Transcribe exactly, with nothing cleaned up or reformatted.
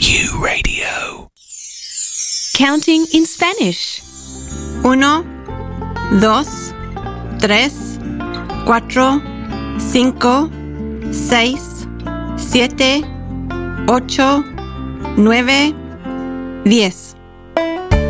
Q Radio. Counting in Spanish. Uno, dos, tres, cuatro, cinco, seis, siete, ocho, nueve, diez.